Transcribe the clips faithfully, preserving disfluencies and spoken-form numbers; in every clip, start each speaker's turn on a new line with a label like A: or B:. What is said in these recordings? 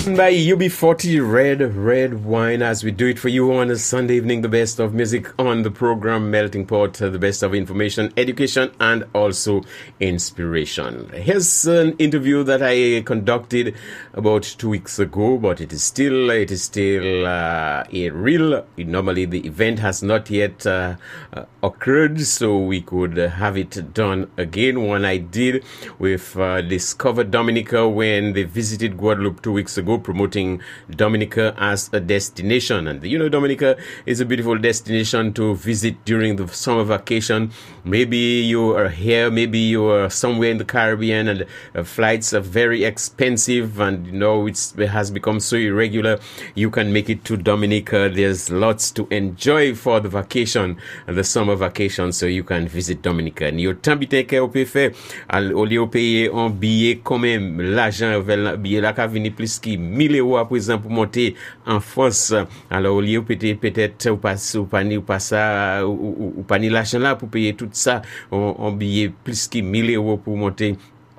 A: By U B forty Red Red Wine, as we do it for you on a Sunday evening, the best of music on the program Melting Pot, the best of information, education, and also inspiration. Here's an interview that I conducted about two weeks ago, but it is still it is still uh, a real. Normally, the event has not yet uh, uh, occurred, so we could have it done again. One I did with uh, Discover Dominica when they visited Guadeloupe two weeks ago, promoting Dominica as a destination. And you know, Dominica is a beautiful destination to visit during the summer vacation. Maybe you are here, maybe you are somewhere in the Caribbean, and uh, flights are very expensive, and you know it's, it has become so irregular. You can make it to Dominica. There's lots to enjoy for the vacation, the summer vacation, so you can visit Dominica. And your temps biteke ou peut faire, au lieu de payer un billet quand même, l'argent vers billet là qu'a vini plus qui mille euros à présent pour monter en France. Alors au lieu peut-être peut-être ou pas ou pas ni ou pas ça ou, ou pas ni l'argent là pour payer tout ça en billet plus qui mille euros pour monter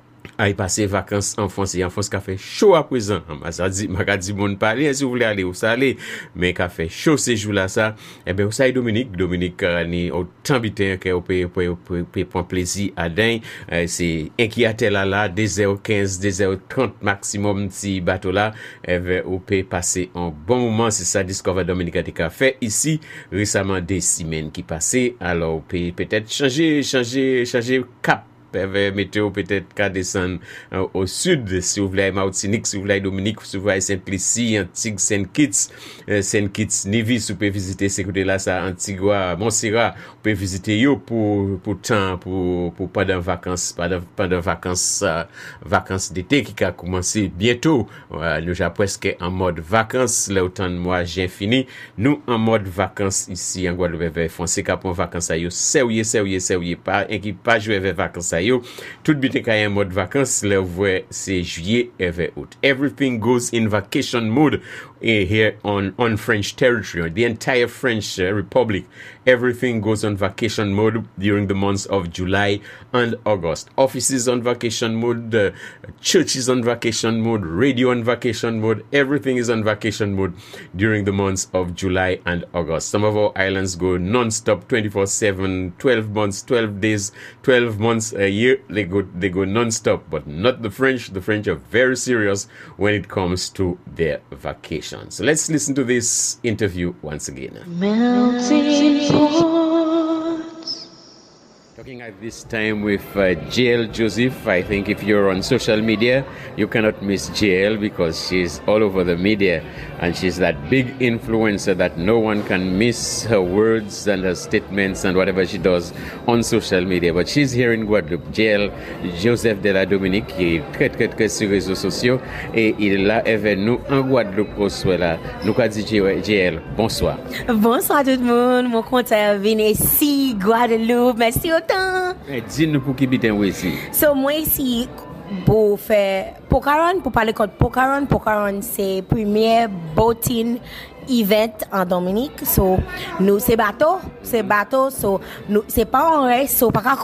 A: à y passer vacances en France. Et en France, qu'a fait chaud à présent. Ça dit, m'a dit, bon, parler, si vous voulez aller, où ça aller, mais qu'a fait chaud ces jours-là, ça, eh bien, ça est Dominique, Dominique, ni autant bitin, que vous pouvez, pouvez prendre plaisir à dingue, c'est inquiété là, là, deux heures quinze, deux heures trente maximum, si bateau là, eh bien, vous pouvez passer un bon moment, c'est ça, Discover Dominica qu'a fait ici, récemment, des semaines qui passaient, alors, vous pouvez peut-être changer, changer, changer cap. Météo peut-être qu'à descendre euh, au sud, si vous voulez Martinique, si vous voulez Dominique, si vous voulez Saint-Lucie, Antigua, Saint-Kitts, euh, Saint-Kitts, Nevis, vous pouvez visiter ces côtés-là, ça, Antigua, Montserrat, vous pouvez visiter yo pour, pour temps, pour, pour pendant vacances, pendant, pendant vacances, euh, vacances d'été qui a commencé bientôt. Euh, nous, j'ai presque en mode vacances, là, autant de mois, j'ai fini. Nous, en mode vacances ici, en Guadeloupe, français, qu'à pour vacances à yo, sérieux, sérieux, sérieux, pas, un qui pas joué vers vacances à yo. Tout bite kay en mode vacances, là, ouais, c'est juillet et vers août. Everything goes in vacation mode here on, on French territory, the entire French uh, Republic. Everything goes on vacation mode during the months of July and August. Offices on vacation mode, uh, churches on vacation mode, radio on vacation mode. Everything is on vacation mode during the months of July and August. Some of our islands go non-stop, twenty-four seven, twelve months, twelve days, twelve months a year. They go, they go non-stop, but not the French. The French are very serious when it comes to their vacation. So let's listen to this interview once again.
B: Melting pot.
A: Talking at this time with uh, J L Joseph. I think if you're on social media, you cannot miss J L because she's all over the media and she's that big influencer that no one can miss her words and her statements and whatever she does on social media. But she's here in Guadeloupe. J L Joseph de la Dominique, qui est très très très sur les réseaux sociaux et il est là avec nous en Guadeloupe au soir là. Nous qu'a dit J L, bonsoir.
B: Bonsoir tout le monde, mon content venir ici Guadeloupe. Merci autant.
A: Dis-nous pour qui biten ou ici.
B: So moi ici pour faire Pocaron, pour parler contre Pocaron. Pocaron c'est premier boating event en Dominique. So nous c'est bateau, c'est bateau. So nous c'est pas en reste, so pas